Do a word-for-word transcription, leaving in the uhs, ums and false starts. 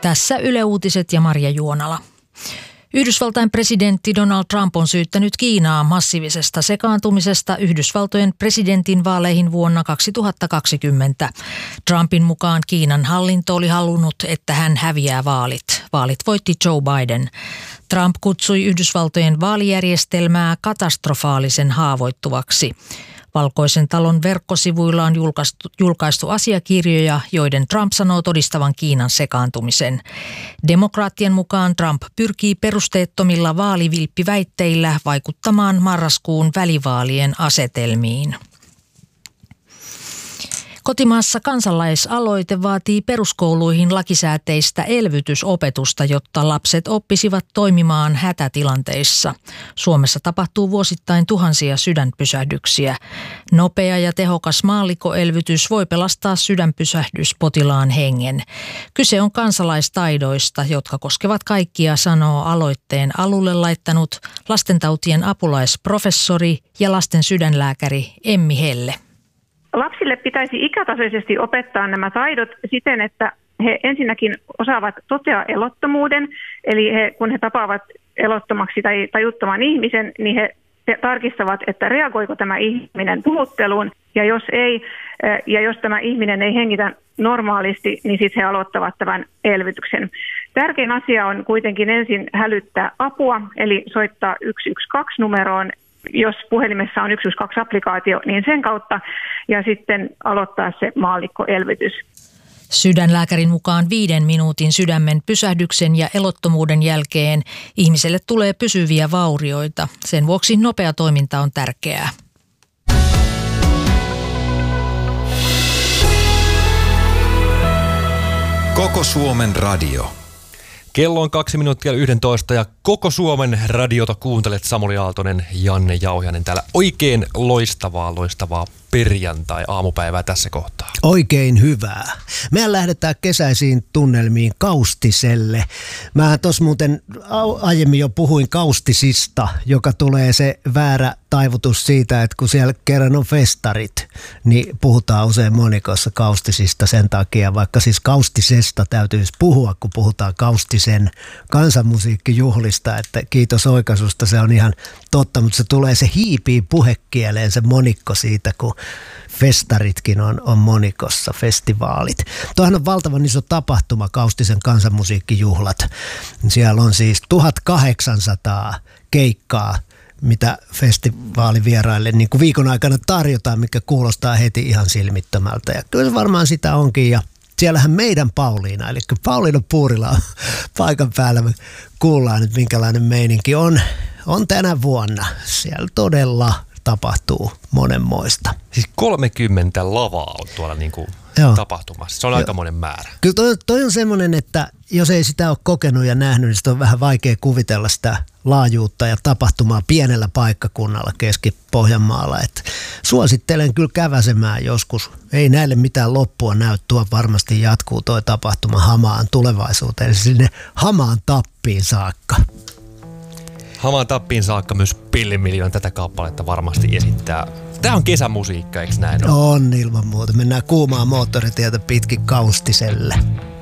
Tässä Yle Uutiset ja Marja Juonala. Yhdysvaltain presidentti Donald Trump on syyttänyt Kiinaa massiivisesta sekaantumisesta Yhdysvaltojen presidentinvaaleihin vuonna kaksituhattakaksikymmentä. Trumpin mukaan Kiinan hallinto oli halunnut, että hän häviää vaalit. Vaalit voitti Joe Biden. Trump kutsui Yhdysvaltojen vaalijärjestelmää katastrofaalisen haavoittuvaksi. Valkoisen talon verkkosivuilla on julkaistu, julkaistu asiakirjoja, joiden Trump sanoo todistavan Kiinan sekaantumisen. Demokraattien mukaan Trump pyrkii perusteettomilla vaalivilppiväitteillä vaikuttamaan marraskuun välivaalien asetelmiin. Kotimaassa kansalaisaloite vaatii peruskouluihin lakisääteistä elvytysopetusta, jotta lapset oppisivat toimimaan hätätilanteissa. Suomessa tapahtuu vuosittain tuhansia sydänpysähdyksiä. Nopea ja tehokas maallikkoelvytys voi pelastaa sydänpysähdyspotilaan hengen. Kyse on kansalaistaidoista, jotka koskevat kaikkia, sanoo aloitteen alulle laittanut lastentautien apulaisprofessori ja lasten sydänlääkäri Emmi Helle. Lapsille pitäisi ikätasoisesti opettaa nämä taidot siten, että he ensinnäkin osaavat totea elottomuuden, eli he, kun he tapaavat elottomaksi tai tajuttoman ihmisen, niin he tarkistavat, että reagoiko tämä ihminen puhutteluun, ja jos ei, ja jos tämä ihminen ei hengitä normaalisti, niin sitten he aloittavat tämän elvytyksen. Tärkein asia on kuitenkin ensin hälyttää apua, eli soittaa yksi yksi kaksi numeroon. Jos puhelimessa on yksi yksi kaksi-applikaatio, niin sen kautta ja sitten aloittaa se maallikkoelvytys. Sydänlääkärin mukaan viiden minuutin sydämen pysähdyksen ja elottomuuden jälkeen ihmiselle tulee pysyviä vaurioita. Sen vuoksi nopea toiminta on tärkeää. Koko Suomen radio. Kello on kaksi minuuttia yhdentoista ja koko Suomen radiota kuuntelet. Samuli Aaltonen, Janne Jauhiainen täällä. Oikein loistavaa, loistavaa perjantai-aamupäivää tässä kohtaa. Oikein hyvää. Mehän lähdetään kesäisiin tunnelmiin Kaustiselle. Mä tuossa muuten aiemmin jo puhuin Kaustisista, joka tulee se väärä taivutus siitä, että kun siellä kerran on festarit, niin puhutaan usein monikossa Kaustisista sen takia, vaikka siis Kaustisesta täytyisi puhua, kun puhutaan Kaustisen kansanmusiikkijuhlista, että kiitos oikaisusta, se on ihan totta, mutta se tulee, se hiipii puhekieleen se monikko siitä, kun festaritkin on, on monikossa, festivaalit. Tuohan on valtavan iso tapahtuma, Kaustisen kansanmusiikkijuhlat. Siellä on siis tuhatkahdeksansataa keikkaa, mitä festivaalivieraille niin kuin viikon aikana tarjotaan, mikä kuulostaa heti ihan silmittömältä. Ja kyllä se varmaan sitä onkin. Ja siellähän meidän Pauliina, eli Pauliina Puurila on paikan päällä. Me kuullaan nyt, minkälainen meininki on, on tänä vuonna. Siellä todella tapahtuu monenmoista. Siis kolmekymmentä lavaa on tuolla niin kuin tapahtumassa. Se on aikamoinen määrä. Kyllä toi, toi on semmoinen, että jos ei sitä ole kokenut ja nähnyt, niin sitä on vähän vaikea kuvitella sitä laajuutta ja tapahtumaa pienellä paikkakunnalla Keski-Pohjanmaalla. Et suosittelen kyllä käväsemään joskus. Ei näille mitään loppua näy. Tuo varmasti jatkuu toi tapahtuma hamaan tulevaisuuteen. Eli sinne hamaan tappiin saakka. Hamaan tappiin saakka myös Pillimiljoon tätä kappaletta varmasti esittää. Tämä on kesämusiikka, eikö näin ole? On ilman muuta. Mennään kuumaa moottoritietä pitkin Kaustiselle.